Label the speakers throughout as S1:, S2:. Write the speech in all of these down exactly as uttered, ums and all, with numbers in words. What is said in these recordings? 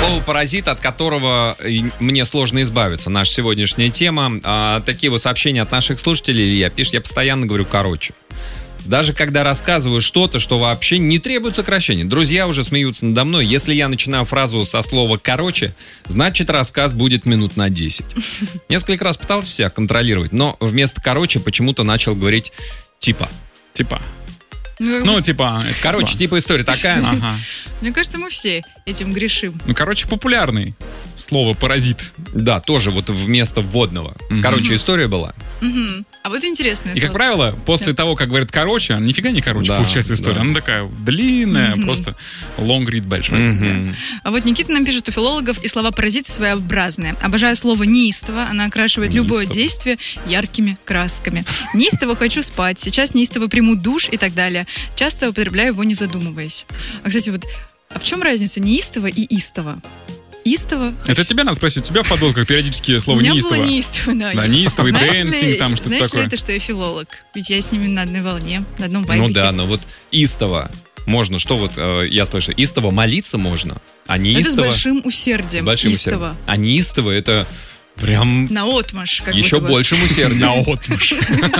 S1: Слово «паразит», от которого мне сложно избавиться. Наша сегодняшняя тема. А, такие вот сообщения от наших слушателей я пишу, я постоянно говорю «короче». Даже когда рассказываю что-то, что вообще не требует сокращения. Друзья уже смеются надо мной. Если я начинаю фразу со слова «короче», значит, рассказ будет минут на десять. Несколько раз пытался себя контролировать, но вместо «короче» почему-то начал говорить «типа».
S2: Типа. Ну, типа...
S1: Короче, типа история такая.
S2: Ага.
S3: Мне кажется, мы все этим грешим.
S2: Ну, короче, популярный слово «паразит».
S1: Да, тоже вот вместо вводного.
S2: Мгм.
S1: Короче, история была.
S3: Мгм. А вот интересное
S2: И, как
S3: слово.
S2: правило, после того, как говорят «короче», а нифига не короче
S1: Да,
S2: получается история.
S1: да.
S2: Она такая длинная,
S3: Мгм.
S2: просто long read большой.
S1: Мгм.
S3: А вот Никита нам пишет, у филологов и слова «паразиты» своеобразные. Обожаю слово «неистово». Она окрашивает любое
S1: Неистово.
S3: действие яркими красками. Неистово хочу спать, сейчас неистово приму душ и так далее. Часто употребляю его, не задумываясь. А, кстати, вот, а в чем разница неистово и истово? Истово.
S2: Это тебя надо спросить. У тебя в подводках периодически
S3: У
S2: слово
S3: меня
S2: «неистово».
S3: было неистово, да.
S2: Да, неистовый
S3: Знаешь
S2: дэнсинг,
S3: ли-
S2: там что-то
S3: знаешь
S2: такое.
S3: ли это, что я филолог? Ведь я с ними на одной волне, на одном вайбике.
S1: Ну да, но вот истово можно, что вот э, я слышу, истово молиться можно, а не
S3: Это с
S1: истово...
S3: большим усердием.
S1: с большим
S3: истово.
S1: усердием. А неистово это прям
S3: Наотмашь, как
S1: еще
S3: будто бы.
S1: большим усердием.
S2: Наотмашь.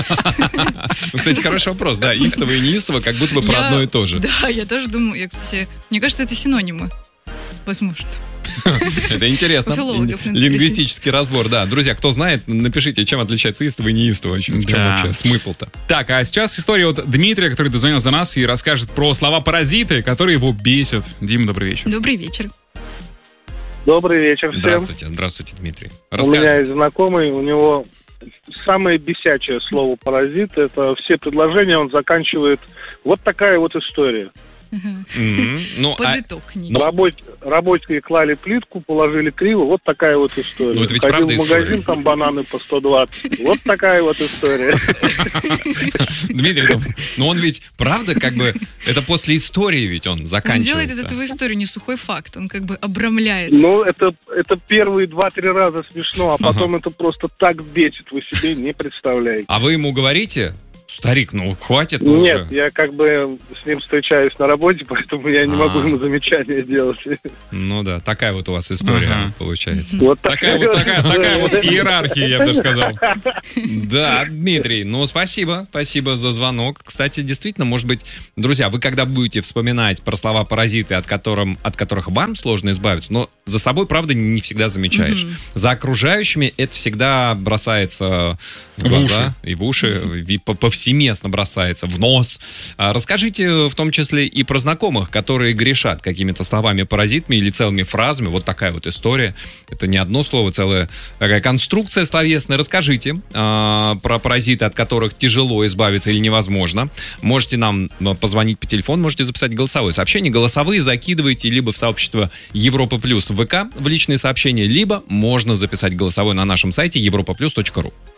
S1: Ну, кстати, хороший вопрос, да, истово и неистово как будто бы про
S3: Я-
S1: одно и то же.
S3: Да, я тоже думаю, я, кстати, мне кажется, это синонимы. Возможно.
S1: Это интересно.
S3: У филологов надо
S1: Лингвистический разбор, да. Друзья, кто знает, напишите, чем отличается истово и неистово. В чем
S2: Да.
S1: вообще смысл-то?
S2: Так, а сейчас история от Дмитрия, который дозвонился до нас и расскажет про слова «паразиты», которые его бесят. Дима, добрый вечер.
S3: Добрый вечер.
S4: Добрый вечер всем.
S1: Здравствуйте, здравствуйте, Дмитрий.
S4: У меня
S1: Расскажи.
S4: есть знакомый, у него самое бесячее слово «паразит». Это все предложения он заканчивает. Вот такая вот история.
S3: Ага.
S1: М, Ну,
S3: Под
S1: а-
S3: итог. Ник.
S1: Ну,
S4: Рабоч- Рабочие клали плитку, положили криво. Вот такая вот история.
S1: Ну, это ведь
S4: Ходил
S1: правда
S4: в магазин,
S1: история.
S4: там бананы по сто двадцать. Вот такая вот история.
S1: Дмитрий, ну, ну он ведь, правда, как бы, это после истории ведь он
S3: Он
S1: заканчивается.
S3: делает из этого историю не сухой факт, он как бы обрамляет.
S4: Ну, это, это первые два-три раза смешно, а потом это просто так бесит, вы себе не представляете.
S1: А вы ему говорите, старик, ну хватит ну,
S4: Нет,
S1: уже.
S4: я как бы с ним встречаюсь на работе, поэтому я не могу
S1: А.
S4: ему замечания делать.
S1: Ну да, такая вот у вас история
S2: Ага.
S1: получается.
S4: Вот
S2: Такая вот, такая, такая вот иерархия, я бы даже сказал.
S1: Да, Дмитрий, ну спасибо, спасибо за звонок. Кстати, действительно, может быть, друзья, вы когда будете вспоминать про слова «паразиты», от, которым, от которых вам сложно избавиться, но за собой, правда, не всегда замечаешь. За окружающими это всегда бросается в
S2: В
S1: глаза и в уши, и по- повсеместно бросается в нос. А расскажите в том числе и про знакомых, которые грешат какими-то словами-паразитами или целыми фразами. Вот такая вот история. Это не одно слово, целая такая конструкция словесная. Расскажите а, про паразиты, от которых тяжело избавиться или невозможно. Можете нам ну, позвонить по телефону, можете записать голосовое сообщение. Голосовые закидывайте либо в сообщество Европа Плюс в ВК в личные сообщения, либо можно записать голосовое на нашем сайте европа плюс точка ру.